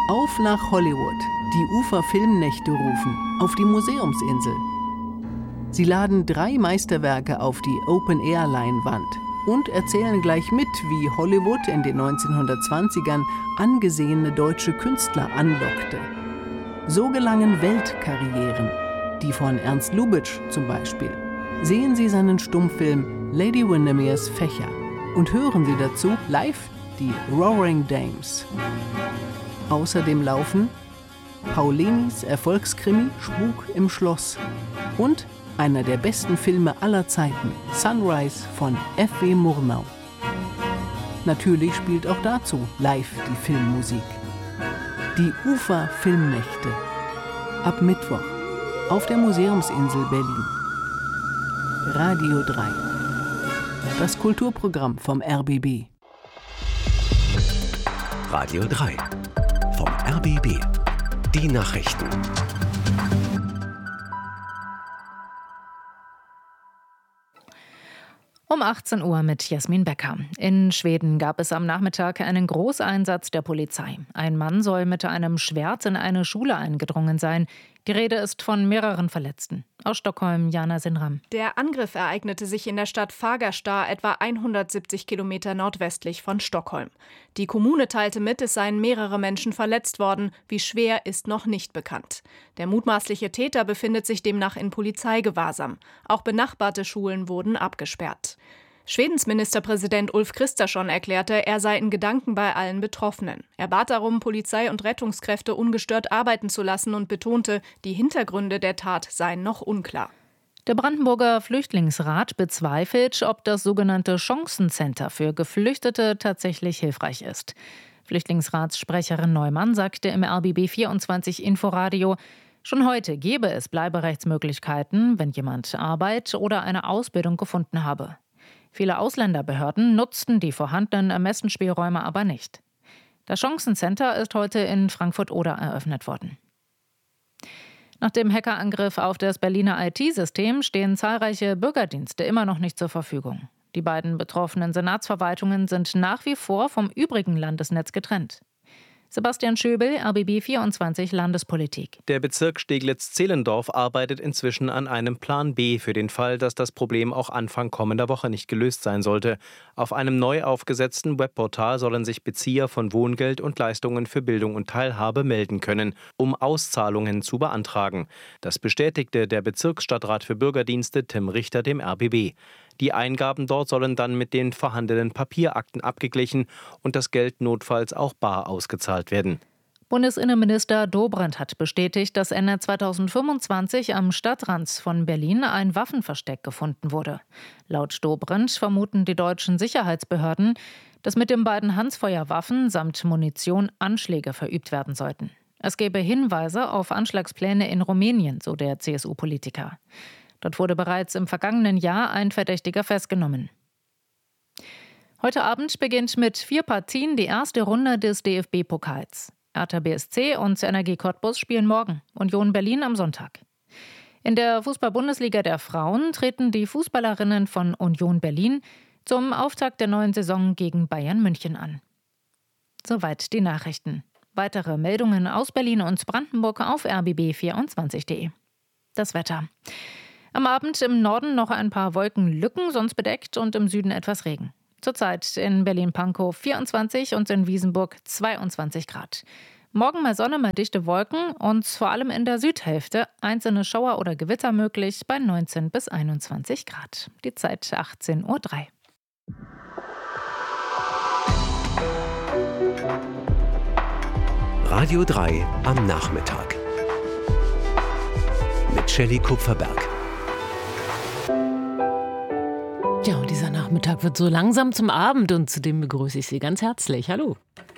Auf nach Hollywood. Die Ufer-Filmnächte rufen. Auf die Museumsinsel. Sie laden 3 Meisterwerke auf die Open-Air-Leinwand und erzählen gleich mit, wie Hollywood in den 1920ern angesehene deutsche Künstler anlockte. So gelangen Weltkarrieren, die von Ernst Lubitsch zum Beispiel. Sehen Sie seinen Stummfilm Lady Windermere's Fächer und hören Sie dazu live die Roaring Dames. Außerdem laufen Paulinis Erfolgskrimi Spuk im Schloss und einer der besten Filme aller Zeiten, Sunrise von F.W. Murnau. Natürlich spielt auch dazu live die Filmmusik. Die Ufer-Filmnächte. Ab Mittwoch auf der Museumsinsel Berlin. Radio 3. Das Kulturprogramm vom RBB. Radio 3. Vom RBB. Die Nachrichten. Um 18 Uhr mit Jasmin Becker. In Schweden gab es am Nachmittag einen Großeinsatz der Polizei. Ein Mann soll mit einem Schwert in eine Schule eingedrungen sein. Die Rede ist von mehreren Verletzten. Aus Stockholm, Jana Sinram. Der Angriff ereignete sich in der Stadt Fagersta, etwa 170 Kilometer nordwestlich von Stockholm. Die Kommune teilte mit, es seien mehrere Menschen verletzt worden. Wie schwer, ist noch nicht bekannt. Der mutmaßliche Täter befindet sich demnach in Polizeigewahrsam. Auch benachbarte Schulen wurden abgesperrt. Schwedens Ministerpräsident Ulf Kristersson erklärte, er sei in Gedanken bei allen Betroffenen. Er bat darum, Polizei und Rettungskräfte ungestört arbeiten zu lassen und betonte, die Hintergründe der Tat seien noch unklar. Der Brandenburger Flüchtlingsrat bezweifelt, ob das sogenannte Chancencenter für Geflüchtete tatsächlich hilfreich ist. Flüchtlingsratssprecherin Neumann sagte im RBB 24 Inforadio, schon heute gebe es Bleiberechtsmöglichkeiten, wenn jemand Arbeit oder eine Ausbildung gefunden habe. Viele Ausländerbehörden nutzten die vorhandenen Ermessensspielräume aber nicht. Das Chancencenter ist heute in Frankfurt-Oder eröffnet worden. Nach dem Hackerangriff auf das Berliner IT-System stehen zahlreiche Bürgerdienste immer noch nicht zur Verfügung. Die beiden betroffenen Senatsverwaltungen sind nach wie vor vom übrigen Landesnetz getrennt. Sebastian Schöbel, RBB 24 Landespolitik. Der Bezirk Steglitz-Zehlendorf arbeitet inzwischen an einem Plan B für den Fall, dass das Problem auch Anfang kommender Woche nicht gelöst sein sollte. Auf einem neu aufgesetzten Webportal sollen sich Bezieher von Wohngeld und Leistungen für Bildung und Teilhabe melden können, um Auszahlungen zu beantragen. Das bestätigte der Bezirksstadtrat für Bürgerdienste Tim Richter dem RBB. Die Eingaben dort sollen dann mit den vorhandenen Papierakten abgeglichen und das Geld notfalls auch bar ausgezahlt werden. Bundesinnenminister Dobrindt hat bestätigt, dass Ende 2025 am Stadtrand von Berlin ein Waffenversteck gefunden wurde. Laut Dobrindt vermuten die deutschen Sicherheitsbehörden, dass mit den beiden Handfeuerwaffen samt Munition Anschläge verübt werden sollten. Es gebe Hinweise auf Anschlagspläne in Rumänien, so der CSU-Politiker. Dort wurde bereits im vergangenen Jahr ein Verdächtiger festgenommen. Heute Abend beginnt mit 4 Partien die erste Runde des DFB-Pokals. Hertha BSC und Energie Cottbus spielen morgen, Union Berlin am Sonntag. In der Fußball-Bundesliga der Frauen treten die Fußballerinnen von Union Berlin zum Auftakt der neuen Saison gegen Bayern München an. Soweit die Nachrichten. Weitere Meldungen aus Berlin und Brandenburg auf rbb24.de. Das Wetter. Am Abend im Norden noch ein paar Wolkenlücken, sonst bedeckt und im Süden etwas Regen. Zurzeit in Berlin-Pankow 24 und in Wiesenburg 22 Grad. Morgen mal Sonne, mal dichte Wolken und vor allem in der Südhälfte einzelne Schauer oder Gewitter möglich bei 19 bis 21 Grad. Die Zeit 18:03 Uhr. Radio 3 am Nachmittag. Mit Shelley Kupferberg. Ja, und dieser Nachmittag wird so langsam zum Abend und zudem begrüße ich Sie ganz herzlich. Hallo.